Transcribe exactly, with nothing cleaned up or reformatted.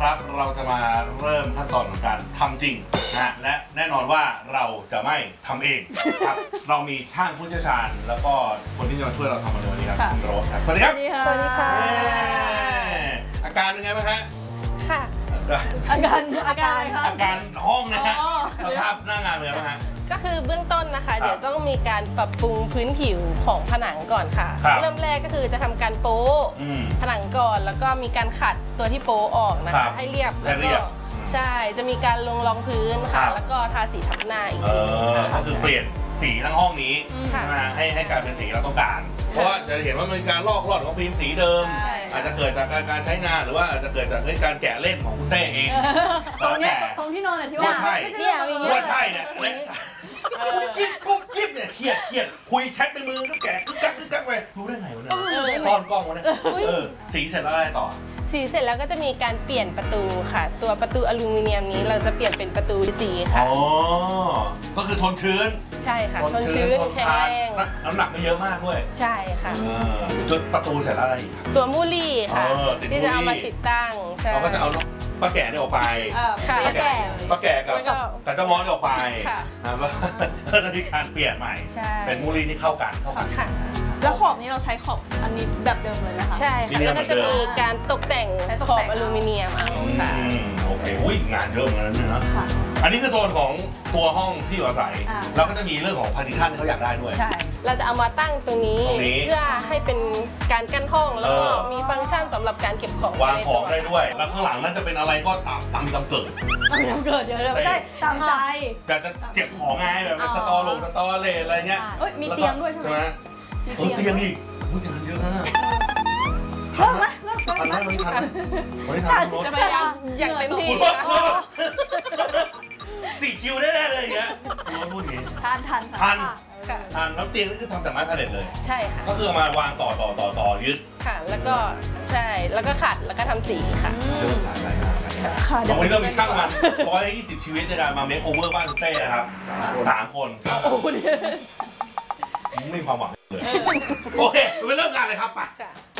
ครับเราจะมาเริ่มขั้นตอนของการทำจริงนะและแน่นอนว่าเราจะไม่ทำเองครับเรามีช่างผู้เชี่ยวชาญแล้วก็คนที่จะมาช่วยเราทำในวันนี้ครับคุณโรสครับสวัสดีครับสวัสดีค่ะอาการเป็นไงบ้างฮะค่ะอาการอาการอะไรคะอาการห้องนะฮะสภาพหน้างานเป็นไงบ้างฮะก็คือเบื้องต้นนะคะเดี๋ยวต้องมีการปรับปรุงพื้นผิวของผนังก่อนค่ะเริ่มแรกก็คือจะทำการโป๊ผนังก่อนแล้วก็มีการขัดตัวที่โป๊ออกนะคะให้เรียบแล้วก็ใช่จะมีการลงรองพื้นค่ะแล้วก็ทาสีทับหน้าอีกทีก็คือเปลี่ยนสีทั้งห้องนี้นะให้ให้กลายเป็นสีเราต้องการเพราะว่าจะเห็นว่ามันการลอกลอดของฟิล์มสีเดิมอาจจะเกิดจากการใช้งานหรือว่าอาจจะเกิดจากการแกะเล่นของคุณเต้เองตรงนี้ตรงที่นอนเนี่ยที่ว่าใช่ว่าใช่เนี่ยกุ๊บกิ๊บกุ๊บกิ๊บเนี่ยเครียดเครียดคุยแชทในมือก็แกะกึ๊กกักกึ๊กกักไปรู้ได้ไงวะเนี่ยซ่อนกล้องวะเนี่ยเออสีเสร็จแล้วอะไรต่อสีเสร็จแล้วก็จะมีการเปลี่ยนประตูค่ะตัวประตูอลูมิเนียมนี้เราจะเปลี่ยนเป็นประตูสีค่ะอ๋อก็คือทนชื้นใช่ค่ะทนชื้นแข็งแรงน้ำหนักไม่เยอะมากด้วยใช่ค่ะจุดประตูเสร็จแล้วอะไรอีกตัวมูลี่ค่ะที่จะเอามาติดตั้งเราก็จะเอาป้าแก่นี่ออกไปป้าแก่ป้าแก่กับกับเจ้ามอสออกไปแล้วก็จะมีการเปลี่ยนใหม่เป็นมูลี่ที่เข้ากันเข้ากันแล้วขอบนี้เราใช้ขอบอันนี้แบบเดิมเลยนะคะใช่ค่ะแล้วก็จะมีการตกแต่งขอบอลูมิเนียมเอาค่ะโอเคอุ้ยงานเยอะเหมือนกันนะอันนี้คือโซนของตัวห้องที่อยู่อาศัยเราก็จะมีเรื่องของพาร์ติชันที่เขาอยากได้ด้วยใช่เราจะเอามาตั้งตรงนี้เพื่อให้เป็นการกั้นห้องแล้วก็มีฟังก์ชันสำหรับการเก็บของวางของได้ด้วยแล้วข้างหลังนั้นจะเป็นอะไรก็ตามตามตามเกิดตามเกิดเดี๋ยวเราไม่ได้ตามใจแต่จะเก็บของไงแบบสตอลงสตอเลอะไรเงี้ยมีเตียงด้วยใช่ไหมเออเตียงอีกมุ้ยงานเยอะนะเลิกไหมเลิกทันไหมวันนี้ทันวันนี้ทันจะพยายามอย่างเต็มที่สี่คิวได้แน่เลยอย่างเงี้ยพูดอย่างนี้ทันทันทันทันแล้วเตียงนี่คือทำจากไม้พาเลทเลยใช่ค่ะก็คือมาวางต่อต่อต่อต่อยึดค่ะแล้วก็ใช่แล้วก็ขัดแล้วก็ทำสีค่ะเรื่องหลายหลายงานวันนี้เรามีช่างมันร้อยยี่สิบชีวิตในการมาเมคโอเวอร์บ้านคุณเต้นะครับสามคนไม่มีความหวังเลยโอเคไปเริ่มงานเลยครับไป